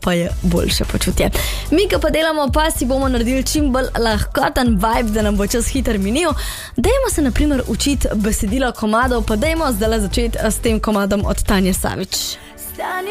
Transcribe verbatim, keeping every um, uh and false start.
pa je boljše počutje. Mi, ki pa delamo, pa si bomo naredili čim bolj lahkoten vibe, da nam bo čas hiter minil. Dajmo se na primer učiti besedila komadov, pa dajmo zdaj začeti s tem komadom od Tanje Savič.